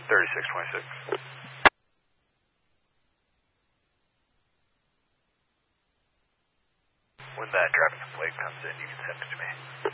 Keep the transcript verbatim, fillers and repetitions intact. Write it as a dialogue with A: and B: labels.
A: thirty-six twenty-six. When that traffic complaint comes in, you can send it to me.